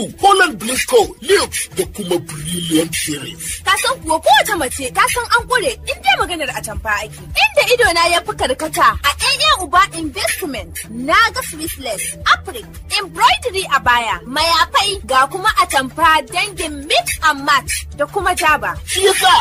Blue, Holland Blisco, Lux da kuma Brilliant Series. Ka san kuwa kowace mace ta san an ƙure in dai maganar atamfa ake. Inda idona ya fi karkata a AA Uba Investment na ga Swissless, Afrik, embroidery a baya, mayafai ga kuma atamfa dangin mix and match da kuma jaba. Shi yasa